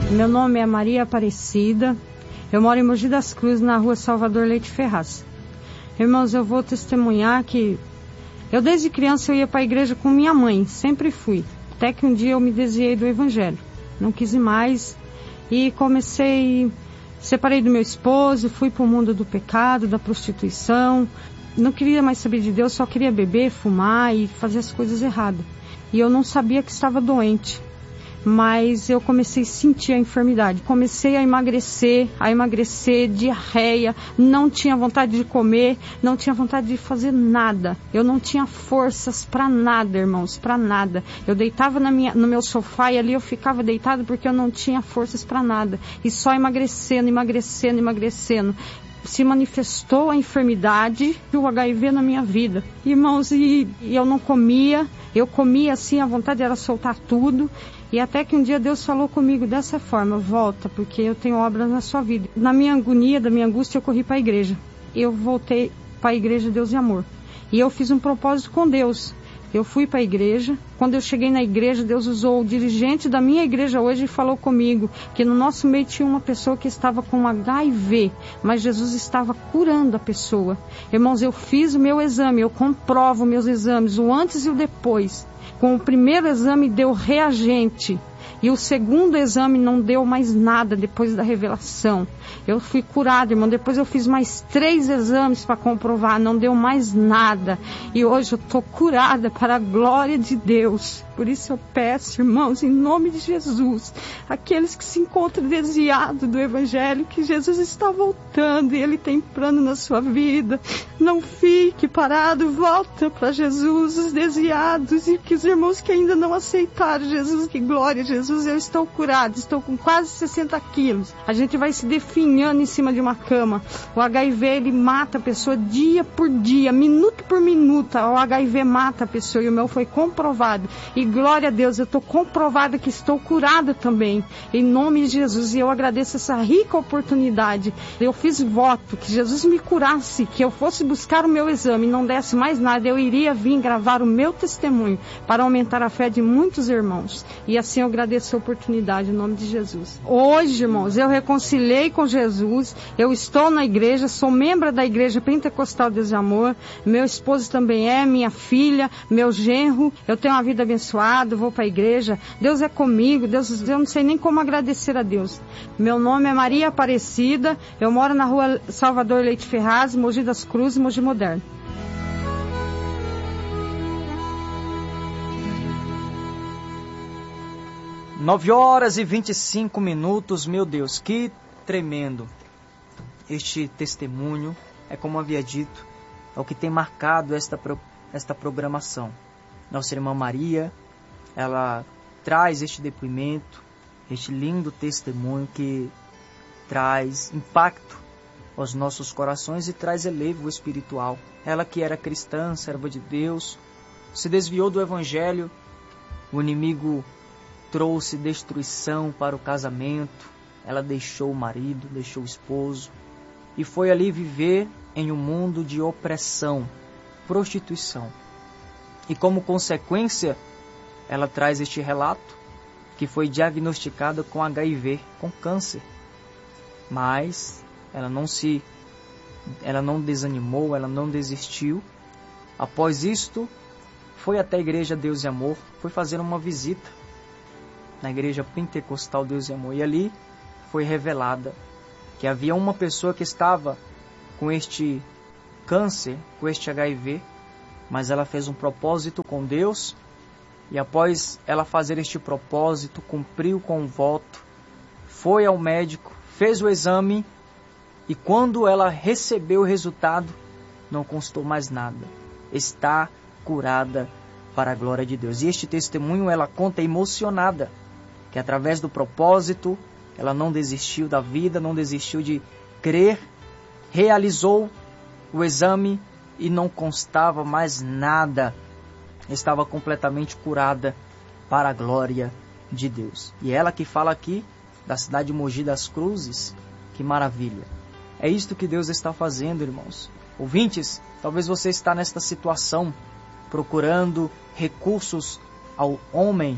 Meu nome é Maria Aparecida, eu moro em Mogi das Cruzes, na rua Salvador Leite Ferraz. Irmãos, eu vou testemunhar que eu desde criança eu ia para a igreja com minha mãe, sempre fui. Até que um dia eu me desviei do evangelho, não quis ir mais e separei do meu esposo, fui para o mundo do pecado, da prostituição. Não queria mais saber de Deus, só queria beber, fumar e fazer as coisas erradas. E eu não sabia que estava doente. Mas eu comecei a sentir a enfermidade. Comecei a emagrecer, diarreia, não tinha vontade de comer, não tinha vontade de fazer nada. Eu não tinha forças para nada, irmãos, para nada. Eu deitava no meu sofá e ali eu ficava deitado porque eu não tinha forças para nada. E só emagrecendo. Se manifestou a enfermidade e o HIV na minha vida. Irmãos, e eu não comia, eu comia assim, a vontade era soltar tudo. E até que um dia Deus falou comigo dessa forma: volta, porque eu tenho obras na sua vida. Na minha agonia, da minha angústia, eu corri para a igreja. Eu voltei para a igreja Deus e Amor. E eu fiz um propósito com Deus. Eu fui para a igreja. Quando eu cheguei na igreja, Deus usou o dirigente da minha igreja hoje e falou comigo que no nosso meio tinha uma pessoa que estava com HIV, mas Jesus estava curando a pessoa. Irmãos, eu fiz o meu exame, eu comprovo meus exames, o antes e o depois. Com o primeiro exame deu reagente. E o segundo exame não deu mais nada depois da revelação. Eu fui curada, irmão. Depois eu fiz mais 3 exames para comprovar. Não deu mais nada. E hoje eu estou curada para a glória de Deus. Por isso eu peço, irmãos, em nome de Jesus, aqueles que se encontram desviados do Evangelho, que Jesus está voltando e Ele tem plano na sua vida. Não fique parado, volta para Jesus, os desviados, e que os irmãos que ainda não aceitaram Jesus, que glória a Jesus, eu estou curado, estou com quase 60 quilos. A gente vai se definhando em cima de uma cama. O HIV, ele mata a pessoa dia por dia, minuto por minuto. O HIV mata a pessoa e o meu foi comprovado. E glória a Deus, eu estou comprovada que estou curada também, em nome de Jesus, e eu agradeço essa rica oportunidade. Eu fiz voto que Jesus me curasse, que eu fosse buscar o meu exame e não desse mais nada, eu iria vir gravar o meu testemunho para aumentar a fé de muitos irmãos, e assim eu agradeço a oportunidade em nome de Jesus. Hoje, irmãos, eu reconciliei com Jesus, eu estou na igreja, sou membro da igreja Pentecostal Deus de Amor, meu esposo também é, minha filha, meu genro, eu tenho uma vida abençoada, vou para a igreja, Deus é comigo, Deus, eu não sei nem como agradecer a Deus. Meu nome é Maria Aparecida, eu moro na rua Salvador Leite Ferraz, Mogi das Cruzes, Mogi Moderno. Nove horas e 25 minutos, meu Deus, que tremendo. Este testemunho é, como havia dito, é o que tem marcado esta programação. Nossa irmã Maria, ela traz este depoimento, este lindo testemunho que traz impacto aos nossos corações e traz elevo espiritual. Ela que era cristã, serva de Deus, se desviou do evangelho, o inimigo trouxe destruição para o casamento, ela deixou o marido, deixou o esposo e foi ali viver em um mundo de opressão, prostituição. E como consequência, ela traz este relato que foi diagnosticada com HIV, com câncer. Mas ela não desanimou, ela não desistiu. Após isto, foi até a igreja Deus e Amor, foi fazer uma visita na igreja Pentecostal Deus e Amor. E ali foi revelada que havia uma pessoa que estava com este câncer, com este HIV, mas ela fez um propósito com Deus, e após ela fazer este propósito, cumpriu com o voto, foi ao médico, fez o exame, e quando ela recebeu o resultado, não constou mais nada. Está curada para a glória de Deus. E este testemunho ela conta emocionada, que através do propósito, ela não desistiu da vida, não desistiu de crer, realizou o exame, e não constava mais nada. Estava completamente curada para a glória de Deus. E ela que fala aqui da cidade de Mogi das Cruzes, que maravilha. É isto que Deus está fazendo, irmãos. Ouvintes, talvez você está nesta situação, procurando recursos ao homem,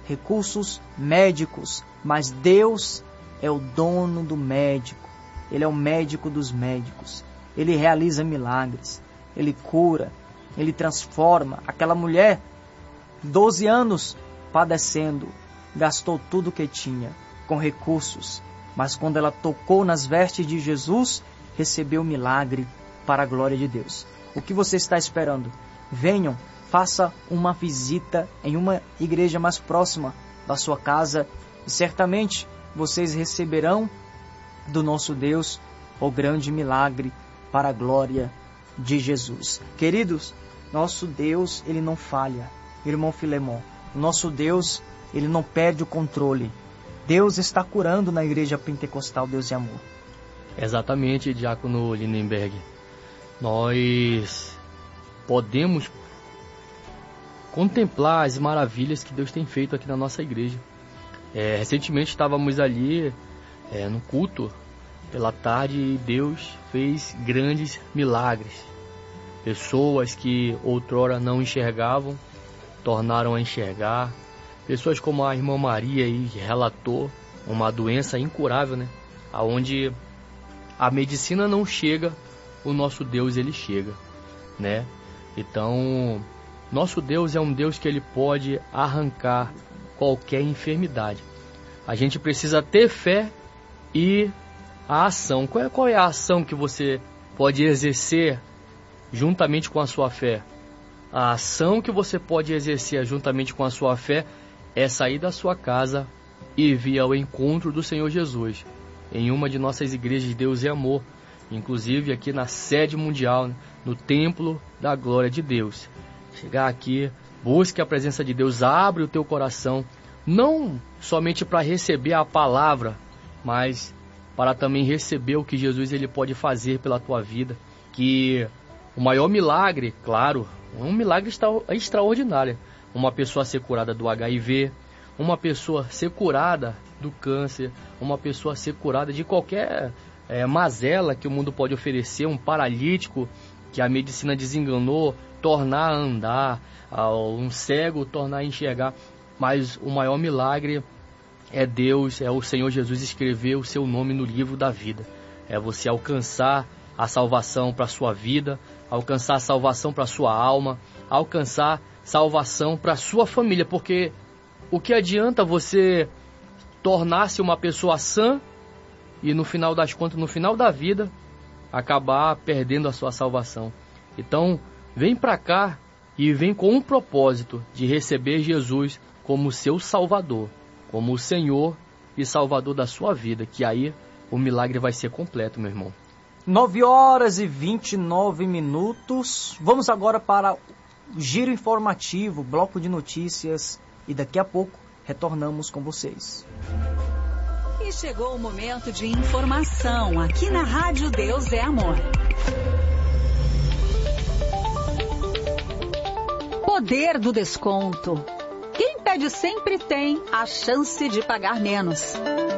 recursos médicos, mas Deus é o dono do médico. Ele é o médico dos médicos. Ele realiza milagres, ele cura, ele transforma. Aquela mulher, 12 anos padecendo, gastou tudo que tinha com recursos, mas quando ela tocou nas vestes de Jesus, recebeu milagre para a glória de Deus. O que você está esperando? Venham, faça uma visita em uma igreja mais próxima da sua casa e certamente vocês receberão do nosso Deus o grande milagre para a glória de Jesus. Queridos, nosso Deus, ele não falha. Irmão Filemon, o nosso Deus, ele não perde o controle. Deus está curando na igreja pentecostal Deus e Amor. Exatamente, diácono Lindenberg. Nós podemos contemplar as maravilhas que Deus tem feito aqui na nossa igreja. Recentemente estávamos ali no culto pela tarde e Deus fez grandes milagres. Pessoas que outrora não enxergavam, tornaram a enxergar. Pessoas como a irmã Maria aí, que relatou uma doença incurável, né? Onde a medicina não chega, o nosso Deus ele chega, né? Então, nosso Deus é um Deus que ele pode arrancar qualquer enfermidade. A gente precisa ter fé e a ação. Qual é a ação que você pode exercer juntamente com a sua fé? A ação que você pode exercer juntamente com a sua fé é sair da sua casa e vir ao encontro do Senhor Jesus em uma de nossas igrejas de Deus e Amor, inclusive aqui na sede mundial, né, no templo da glória de Deus. Chegar aqui, busque a presença de Deus, abre o teu coração, não somente para receber a palavra, mas para também receber o que Jesus ele pode fazer pela tua vida. Que o maior milagre, claro, um milagre extraordinário, uma pessoa ser curada do HIV, uma pessoa ser curada do câncer, uma pessoa ser curada de qualquer mazela que o mundo pode oferecer, um paralítico que a medicina desenganou, tornar a andar, um cego tornar a enxergar. Mas o maior milagre é Deus, é o Senhor Jesus escrever o seu nome no livro da vida. É você alcançar a salvação para a sua vida, alcançar a salvação para a sua alma, alcançar salvação para a sua família. Porque o que adianta você tornar-se uma pessoa sã e no final das contas, no final da vida, acabar perdendo a sua salvação? Então, vem para cá e vem com um propósito de receber Jesus como seu Salvador, como o Senhor e Salvador da sua vida, que aí o milagre vai ser completo, meu irmão. 9h29. Vamos agora para o giro informativo, bloco de notícias, e daqui a pouco retornamos com vocês. E chegou o momento de informação aqui na Rádio Deus é Amor. Poder do desconto. Quem pede sempre tem a chance de pagar menos.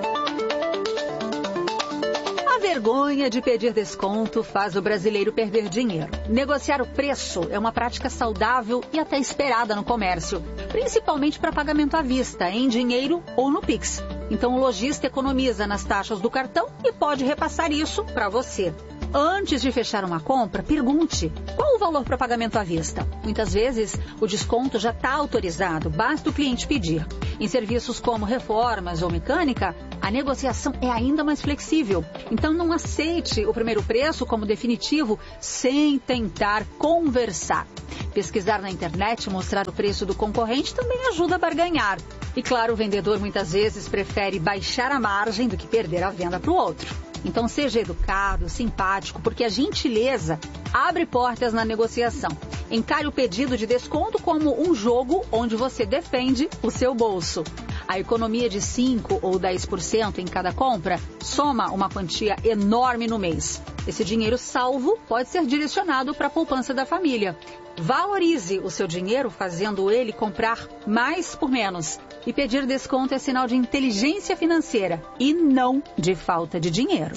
A vergonha de pedir desconto faz o brasileiro perder dinheiro. Negociar o preço é uma prática saudável e até esperada no comércio, principalmente para pagamento à vista, em dinheiro ou no Pix. Então o lojista economiza nas taxas do cartão e pode repassar isso para você. Antes de fechar uma compra, pergunte qual o valor para pagamento à vista. Muitas vezes, o desconto já está autorizado, basta o cliente pedir. Em serviços como reformas ou mecânica, a negociação é ainda mais flexível. Então, não aceite o primeiro preço como definitivo sem tentar conversar. Pesquisar na internet e mostrar o preço do concorrente também ajuda a barganhar. E claro, o vendedor muitas vezes prefere baixar a margem do que perder a venda para o outro. Então seja educado, simpático, porque a gentileza abre portas na negociação. Encare o pedido de desconto como um jogo onde você defende o seu bolso. A economia de 5% ou 10% em cada compra soma uma quantia enorme no mês. Esse dinheiro salvo pode ser direcionado para a poupança da família. Valorize o seu dinheiro fazendo ele comprar mais por menos. E pedir desconto é sinal de inteligência financeira e não de falta de dinheiro.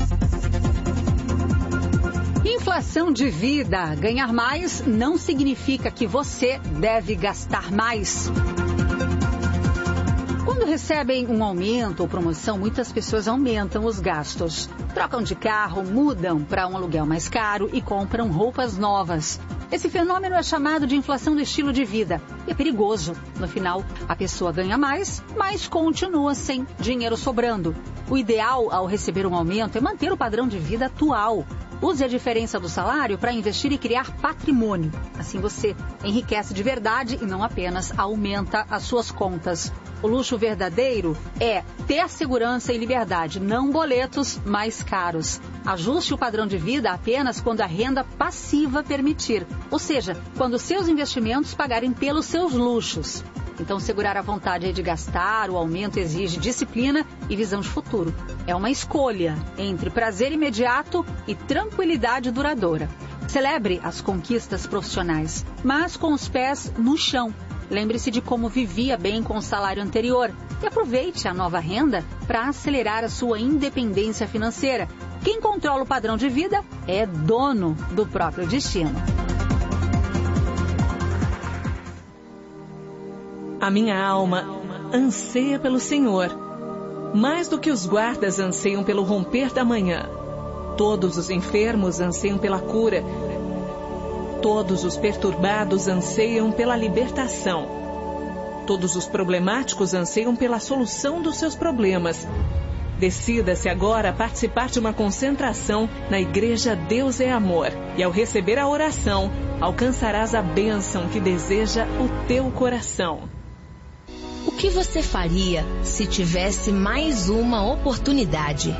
Inflação de vida. Ganhar mais não significa que você deve gastar mais. Quando recebem um aumento ou promoção, muitas pessoas aumentam os gastos. Trocam de carro, mudam para um aluguel mais caro e compram roupas novas. Esse fenômeno é chamado de inflação do estilo de vida e é perigoso. No final, a pessoa ganha mais, mas continua sem dinheiro sobrando. O ideal ao receber um aumento é manter o padrão de vida atual. Use a diferença do salário para investir e criar patrimônio. Assim você enriquece de verdade e não apenas aumenta as suas contas. O luxo verdadeiro é ter segurança e liberdade, não boletos mais caros. Ajuste o padrão de vida apenas quando a renda passiva permitir, ou seja, quando seus investimentos pagarem pelos seus luxos. Então, segurar a vontade de gastar, o aumento exige disciplina e visão de futuro. É uma escolha entre prazer imediato e tranquilidade duradoura. Celebre as conquistas profissionais, mas com os pés no chão. Lembre-se de como vivia bem com o salário anterior e aproveite a nova renda para acelerar a sua independência financeira. Quem controla o padrão de vida é dono do próprio destino. A minha alma anseia pelo Senhor, mais do que os guardas anseiam pelo romper da manhã. Todos os enfermos anseiam pela cura. Todos os perturbados anseiam pela libertação. Todos os problemáticos anseiam pela solução dos seus problemas. Decida-se agora a participar de uma concentração na Igreja Deus é Amor. E ao receber a oração, alcançarás a bênção que deseja o teu coração. O que você faria se tivesse mais uma oportunidade?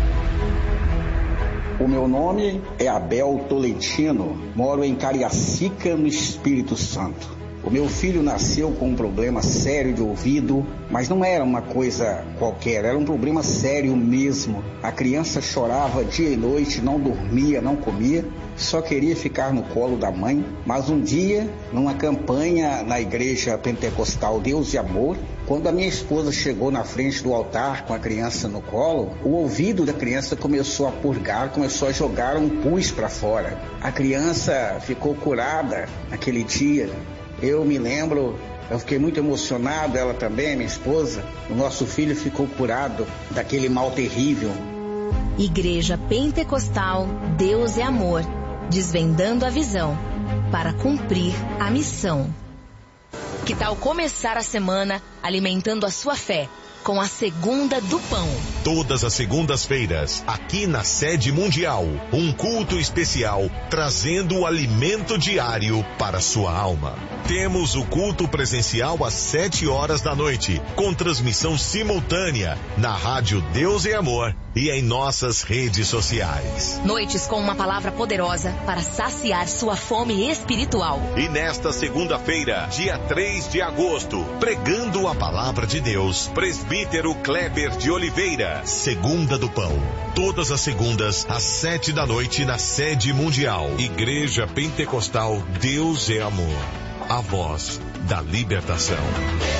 O meu nome é Abel Tolentino, moro em Cariacica, no Espírito Santo. O meu filho nasceu com um problema sério de ouvido, mas não era uma coisa qualquer, era um problema sério mesmo. A criança chorava dia e noite, não dormia, não comia, só queria ficar no colo da mãe. Mas um dia, numa campanha na igreja pentecostal Deus e Amor, quando a minha esposa chegou na frente do altar com a criança no colo, o ouvido da criança começou a purgar, começou a jogar um pus para fora. A criança ficou curada naquele dia. Eu me lembro, eu fiquei muito emocionado, ela também, minha esposa. O nosso filho ficou curado daquele mal terrível. Igreja Pentecostal Deus é Amor, desvendando a visão para cumprir a missão. Que tal começar a semana alimentando a sua fé com a Segunda do Pão? Todas as segundas-feiras, aqui na Sede Mundial, um culto especial trazendo o alimento diário para sua alma. Temos o culto presencial às 7 horas da noite, com transmissão simultânea na Rádio Deus e Amor e em nossas redes sociais. Noites com uma palavra poderosa para saciar sua fome espiritual. E nesta segunda-feira, dia 3 de agosto, pregando a palavra de Deus, Presbítero Kleber de Oliveira, Segunda do Pão. Todas as segundas, às 7 da noite, na Sede Mundial. Igreja Pentecostal Deus é Amor. A voz da libertação.